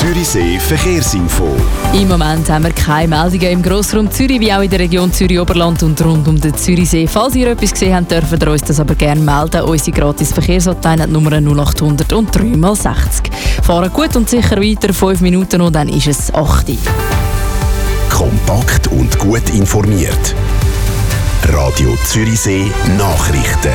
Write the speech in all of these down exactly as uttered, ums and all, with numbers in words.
Zürichsee Verkehrsinfo. Im Moment haben wir keine Meldungen im Grossraum Zürich, wie auch in der Region Zürich-Oberland und rund um den Zürichsee. Falls ihr etwas gesehen habt, dürft ihr uns das aber gerne melden. Unsere gratis Verkehrshotline hat Nummer null acht hundert und drei mal sechzig. Fahren gut und sicher weiter, fünf Minuten und dann ist es acht Uhr. Kompakt und gut informiert. Radio Zürichsee Nachrichten.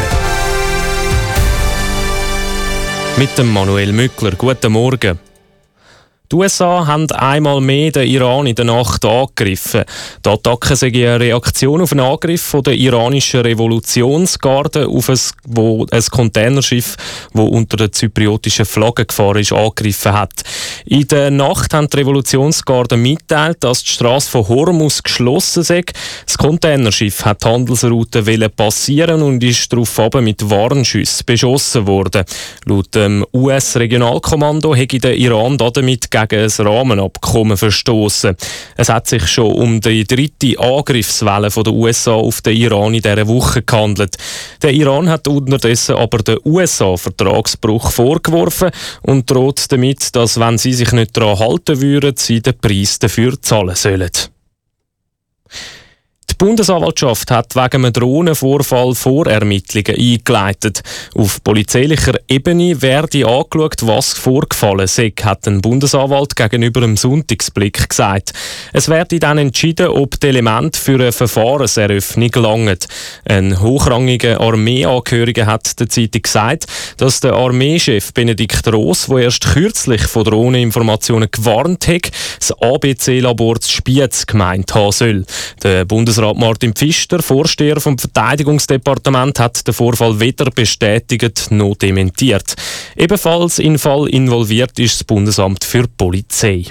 Mit dem Manuel Mückler. Guten Morgen. Die U S A haben einmal mehr den Iran in der Nacht angegriffen. Die Attacke sei eine Reaktion auf einen Angriff von der iranischen Revolutionsgarde auf ein, wo ein Containerschiff, das unter der zypriotischen Flagge gefahren ist, angegriffen hat. In der Nacht haben die Revolutionsgarde mitteilt, dass die Straße von Hormuz geschlossen sei. Das Containerschiff hat die Handelsroute passieren und ist daraufhin mit Warnschüssen beschossen worden. Laut dem U S-Regionalkommando hätte der Iran damit gegen ein Rahmenabkommen verstoßen. Es hat sich schon um die dritte Angriffswelle der U S A auf den Iran in dieser Woche gehandelt. Der Iran hat unterdessen aber den U S A Vertragsbruch vorgeworfen und droht damit, dass, wenn sie sich nicht daran halten würden, sie den Preis dafür zahlen sollen. Die Bundesanwaltschaft hat wegen einem Drohnenvorfall Vorermittlungen eingeleitet. Auf polizeilicher Ebene werde angeschaut, was vorgefallen sei, hat ein Bundesanwalt gegenüber dem Sonntagsblick gesagt. Es werde dann entschieden, ob die Elemente für eine Verfahrenseröffnung langen. Ein hochrangiger Armeeangehöriger hat der Zeitung gesagt, dass der Armeechef Benedikt Ross, der erst kürzlich von Drohneninformationen gewarnt hat, das A B C-Labor zu Spiez gemeint haben soll. Der Bundesrat Martin Pfister, Vorsteher vom Verteidigungsdepartement, hat den Vorfall weder bestätigt noch dementiert. Ebenfalls in den Fall involviert ist das Bundesamt für Polizei.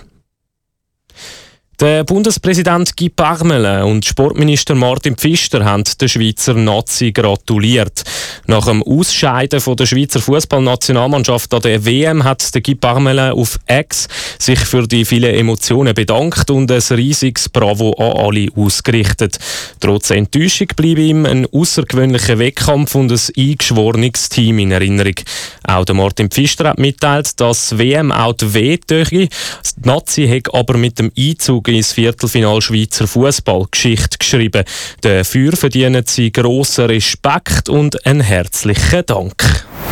Der Bundespräsident Guy Parmelin und Sportminister Martin Pfister haben den Schweizer Nazi gratuliert. Nach dem Ausscheiden von der Schweizer Fußballnationalmannschaft an der W M hat der Guy Parmelin auf X sich für die vielen Emotionen bedankt und ein riesiges Bravo an alle ausgerichtet. Trotz Enttäuschung bleibt ihm ein außergewöhnlicher Wettkampf und ein eingeschworenes Team in Erinnerung. Auch der Martin Pfister hat mitteilt, dass W M auch die W-Töche. Die Nazi hat aber mit dem Einzug ins Viertelfinal Schweizer Fußballgeschichte geschrieben. Dafür verdienen sie grossen Respekt und einen herzlichen Dank.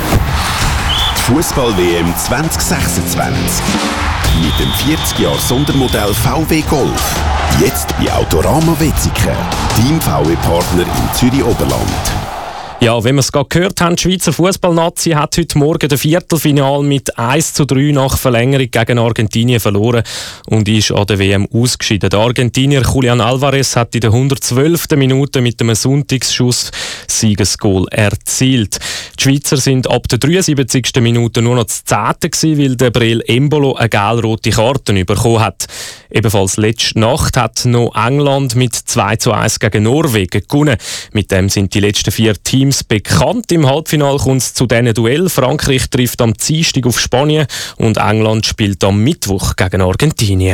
Die Fußball-W M zwanzig sechsundzwanzig. Mit dem vierzig Jahre Sondermodell V W Golf. Jetzt bei Autorama Wetzikon. Team V W-Partner im Zürich-Oberland. Ja, wenn wir es gerade gehört haben, die Schweizer Fußballnazi hat heute Morgen das Viertelfinal mit eins zu drei nach Verlängerung gegen Argentinien verloren und ist an der W M ausgeschieden. Der Argentinier Julian Alvarez hat in der hundertzwölften Minute mit einem Sonntagsschuss Siegesgoal erzielt. Die Schweizer sind ab der dreiundsiebzigsten Minute nur noch das Zehnte gewesen, weil der Breel Embolo eine gelb-rote Karte bekommen hat. Ebenfalls letzte Nacht hat noch England mit zwei zu eins gegen Norwegen gewonnen. Mit dem sind die letzten vier Teams bekannt. Im Halbfinale kommt es zu diesen Duell. Frankreich trifft am Dienstag auf Spanien und England spielt am Mittwoch gegen Argentinien.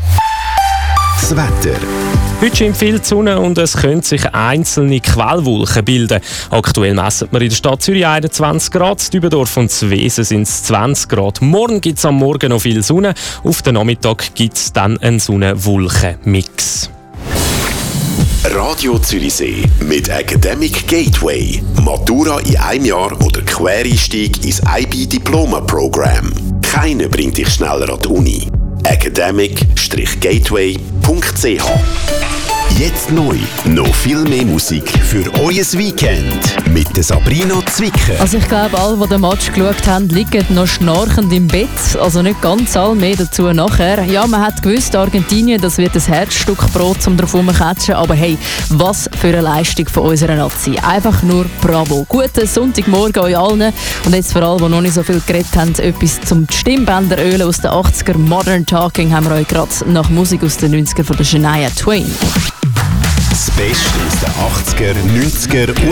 Das Wetter. Heute scheint viel Sonne und es können sich einzelne Quellwolken bilden. Aktuell messen wir in der Stadt Zürich einundzwanzig Grad, in Dübendorf und Zwesen sind es zwanzig Grad. Morgen gibt es am Morgen noch viel Sonne, auf den Nachmittag gibt es dann einen Sonne-Wolken-Mix. Radio Zürichsee mit Academic Gateway. Matura in einem Jahr oder Quereinstieg ins I B-Diploma-Programm. Keiner bringt dich schneller an die Uni. academic gateway punkt c h. Jetzt neu, noch viel mehr Musik für euer Weekend mit der Sabrina Zwicker. Also ich glaube, alle, die den Match geschaut haben, liegen noch schnarchend im Bett. Also nicht ganz alle, mehr dazu nachher. Ja, man hat gewusst, Argentinien, das wird ein Herzstück Brot, um drauf herumzukatschen. Aber hey, was für eine Leistung von unserer Nazi. Einfach nur bravo. Guten Sonntagmorgen euch allen. Und jetzt für alle, die noch nicht so viel geredet haben, etwas zum Stimmbänderölen aus den achtziger. Modern Talking haben wir euch gerade nach Musik aus den neunziger von der Shania Twain. Das Beste aus den achtziger, neunziger und